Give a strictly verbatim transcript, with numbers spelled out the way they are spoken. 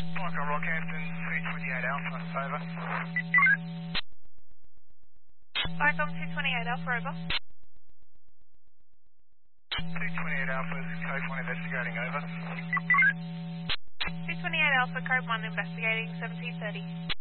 Mike on Rockhampton, two twenty-eight Alpha, over. Vicom two twenty-eight Alpha, over. two twenty-eight Alpha, code one investigating, over. two twenty-eight Alpha, code one investigating, seventeen thirty.